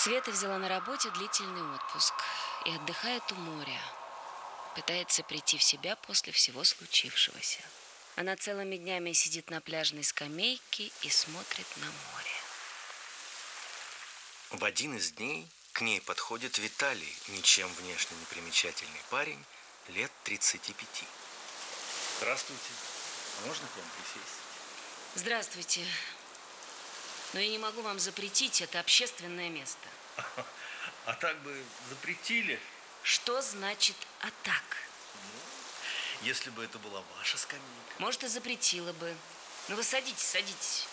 Света взяла на работе длительный отпуск и отдыхает у моря. Пытается прийти в себя после всего случившегося. Она целыми днями сидит на пляжной скамейке и смотрит на море. В один из дней к ней подходит Виталий, ничем внешне не примечательный парень, лет 35. Здравствуйте. А можно к вам присесть? Здравствуйте. Но я не могу вам запретить, это общественное место. А так бы запретили. Что значит «а так»? Если бы это была ваша скамейка. Может, и запретила бы. Ну вы садитесь, садитесь.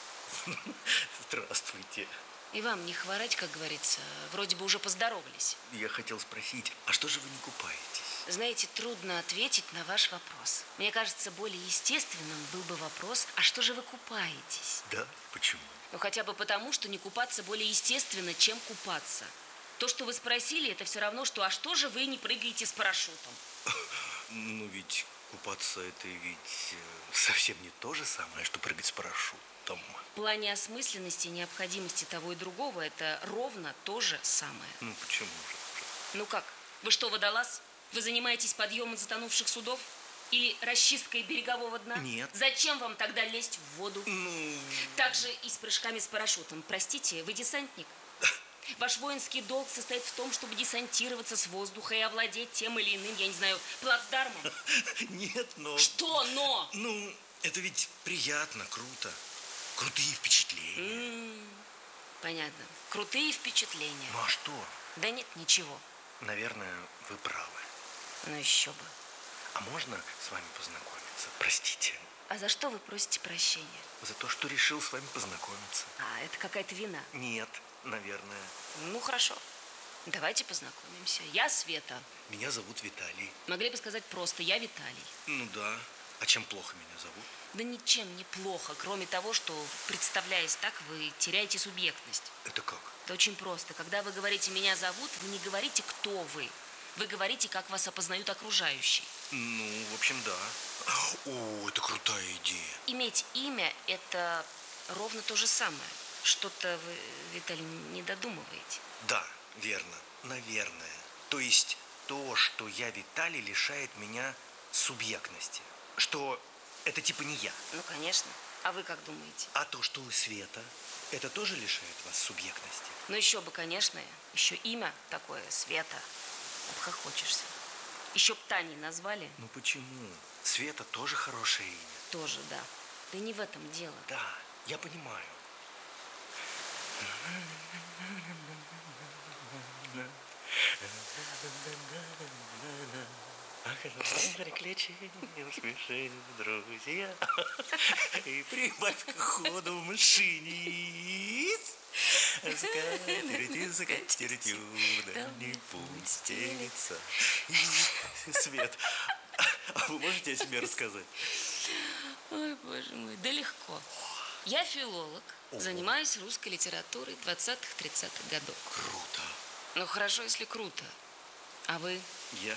Здравствуйте. И вам не хворать, как говорится. Вроде бы уже поздоровались. Я хотел спросить, а что же вы не купаетесь? Знаете, трудно ответить на ваш вопрос. Мне кажется, более естественным был бы вопрос, а что же вы купаетесь? Да? Почему? Ну, хотя бы потому, что не купаться более естественно, чем купаться. То, что вы спросили, это все равно, что а что же вы не прыгаете с парашютом? Ну, ведь купаться это ведь совсем не то же самое, что прыгать с парашютом. В плане осмысленности и необходимости того и другого это ровно то же самое. Ну, почему же? Ну как? Вы что, водолаз? Вы занимаетесь подъемом затонувших судов? Или расчисткой берегового дна? Нет. Зачем вам тогда лезть в воду? Ну... Так же и с прыжками с парашютом. Простите, вы десантник? Ваш воинский долг состоит в том, чтобы десантироваться с воздуха и овладеть тем или иным, я не знаю, плацдармом? Нет, но... Что «но»? Ну, это ведь приятно, круто. Крутые впечатления. Понятно. Крутые впечатления. Ну, а что? Да нет, ничего. Наверное, вы правы. Ну еще бы. А можно с вами познакомиться? Простите. А за что вы просите прощения? За то, что решил с вами познакомиться. А, это какая-то вина? Нет, наверное. Ну, хорошо. Давайте познакомимся. Я Света. Меня зовут Виталий. Могли бы сказать просто «я Виталий». Ну да. А чем плохо меня зовут? Да ничем не плохо, кроме того, что, представляясь так, вы теряете субъектность. Это как? Это очень просто. Когда вы говорите «меня зовут», вы не говорите «кто вы». Вы говорите, как вас опознают окружающие. Ну, в общем, да. О, это крутая идея. Иметь имя – это ровно то же самое. Что-то вы, Виталий, не додумываете. Да, верно. Наверное. То есть то, что я Виталий, лишает меня субъектности. Что это типа не я. Ну, конечно. А вы как думаете? А то, что вы Света, это тоже лишает вас субъектности? Ну, еще бы, конечно. Еще имя такое, Света. Обхохочешься. Еще б Таней назвали. Ну почему? Света тоже хорошее имя. Тоже, да. Да не в этом дело. Да, я понимаю. Приключения смешные друзья. И прибавь к ходу машинист. Скатертью дальний путь стелится. Свет, а вы можете о себе рассказать? Ой, боже мой, да легко. Я филолог, занимаюсь русской литературой 20-30-х годов. Круто. Ну, хорошо, если круто. А вы? Я?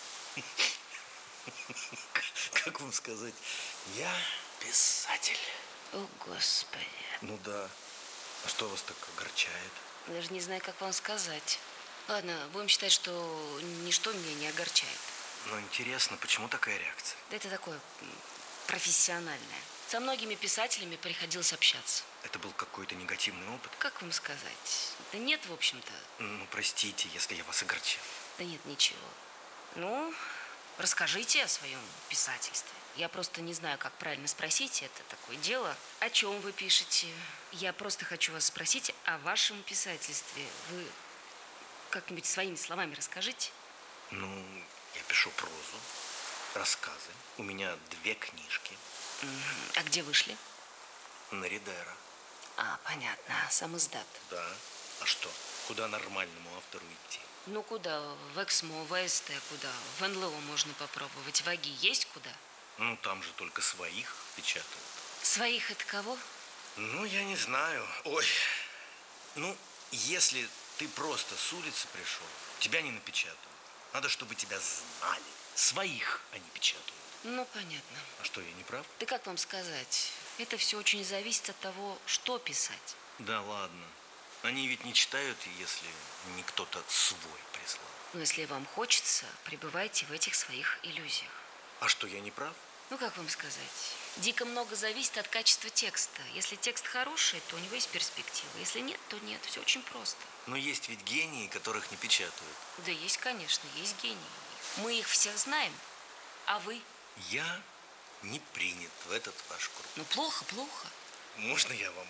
Как вам сказать? Я писатель. О, Господи. Ну да. А что вас так огорчает? Даже не знаю, как вам сказать. Ладно, будем считать, что ничто меня не огорчает. Но интересно, почему такая реакция? Да это такое профессиональное. Со многими писателями приходилось общаться. Это был какой-то негативный опыт? Как вам сказать? Да нет, в общем-то. Ну, простите, если я вас огорчил. Да нет, ничего. Ну, расскажите о своем писательстве. Я просто не знаю, как правильно спросить, это такое дело. О чем вы пишете? Я просто хочу вас спросить о вашем писательстве. Вы как-нибудь своими словами расскажите? Ну, я пишу прозу, рассказы. У меня 2 книжки. А где вышли? На Ридера. А, понятно, сам издат. Да. А что? Куда нормальному автору идти? Ну, куда? В Эксмо, в АСТ куда? В НЛО можно попробовать. В АГИ есть куда? Ну, там же только своих печатают. Своих это кого? Ну, я не знаю. Ой, ну, если ты просто с улицы пришел, тебя не напечатают. Надо, чтобы тебя знали. Своих они печатают. Ну, понятно. А что, я не прав? Да как вам сказать? Это все очень зависит от того, что писать. Да ладно. Они ведь не читают, если не кто-то свой прислал. Но если вам хочется, пребывайте в этих своих иллюзиях. А что, я не прав? Ну, как вам сказать? Дико много зависит от качества текста. Если текст хороший, то у него есть перспектива. Если нет, то нет. Все очень просто. Но есть ведь гении, которых не печатают. Да есть, конечно, есть гении. Мы их всех знаем. А вы? Я не принят в этот ваш круг. Ну, плохо, плохо. Можно я вам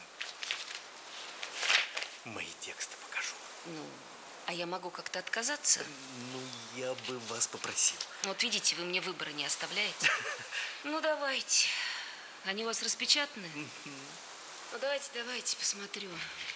мои тексты покажу? Ну, а я могу как-то отказаться? Ну, я бы вас попросил. Вот видите, вы мне выбора не оставляете. Ну, давайте. Они у вас распечатаны? Ну, давайте, посмотрю.